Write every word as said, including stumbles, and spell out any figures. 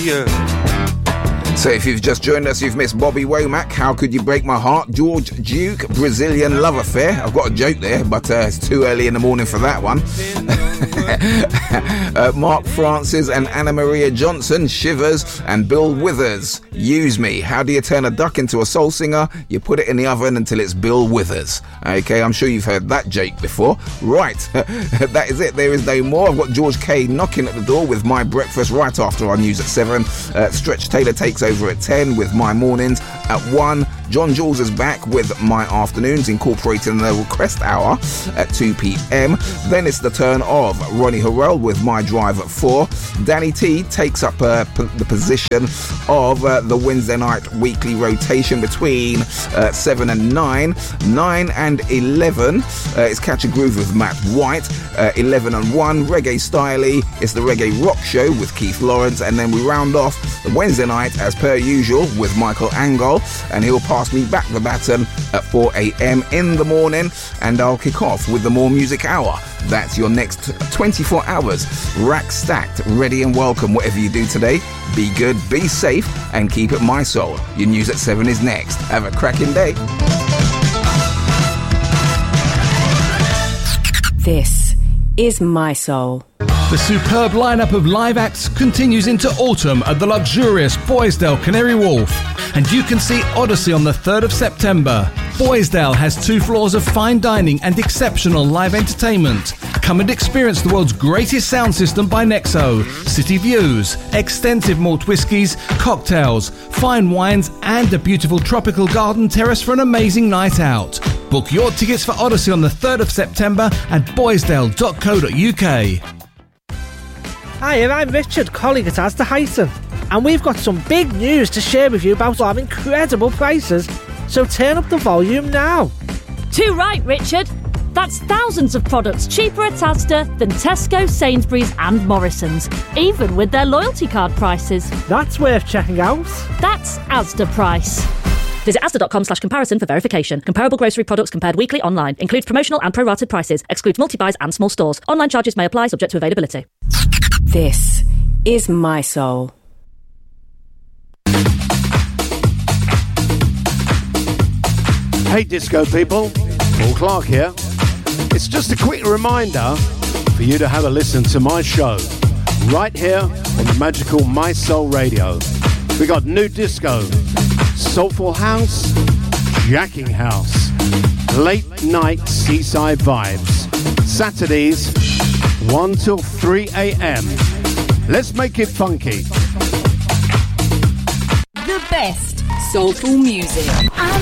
Yeah. So if you've just joined us, you've missed Bobby Womack, How Could You Break My Heart, George Duke, Brazilian Love Affair. I've got a joke there, but uh, it's too early in the morning for that one. uh, Mark Francis and Anna Maria Johnson, Shivers, and Bill Withers, Use Me. How do you turn a duck into a soul singer? You put it in the oven until it's Bill Withers. Okay, I'm sure you've heard that joke before. Right, that is it. There is no more. I've got George K knocking at the door with My Breakfast right after our news at seven. Uh, Stretch Taylor takes over at ten with My Mornings at one. John Jules is back with My Afternoons, incorporating the request hour at two p.m. Then it's the turn of Ronnie Harrell with My Drive at four. Danny T takes up uh, p- the position of uh, the Wednesday night weekly rotation between uh, seven and nine. nine and eleven uh, is Catch a Groove with Matt White. Uh, eleven and one, Reggae Styley. It's the Reggae Rock Show with Keith Lawrence. And then we round off the Wednesday night, as per usual, with Michael Angol. And he'll pass me back the baton at four a.m. in the morning. And I'll kick off with the More Music Hour. That's your next twenty-four hours. Rack stacked, ready and welcome. Whatever you do today, be good, be safe, and keep it My Soul. Your news at seven is next. Have a cracking day. This is My Soul. The superb lineup of live acts continues into autumn at the luxurious Boisdale Canary Wharf. And you can see Odyssey on the third of September. Boisdale has two floors of fine dining and exceptional live entertainment. Come and experience the world's greatest sound system by Nexo, city views, extensive malt whiskies, cocktails, fine wines, and a beautiful tropical garden terrace for an amazing night out. Book your tickets for Odyssey on the third of September at boisdale dot co dot uk. Hi, I'm Richard, colleague at Asda Hyson, and we've got some big news to share with you about our incredible prices, so turn up the volume now. Too right, Richard. That's thousands of products cheaper at Asda than Tesco, Sainsbury's and Morrison's, even with their loyalty card prices. That's worth checking out. That's Asda price. Visit asda.com slash comparison for verification. Comparable grocery products compared weekly online. Includes promotional and prorated prices. Excludes multi-buys and small stores. Online charges may apply, subject to availability. This is My Soul. Hey disco people, Paul Clark here. It's just a quick reminder for you to have a listen to my show right here on the magical My Soul Radio. We got new disco, soulful house, jacking house, late night seaside vibes. Saturdays, one till three a.m. Let's make it funky. The best soulful music and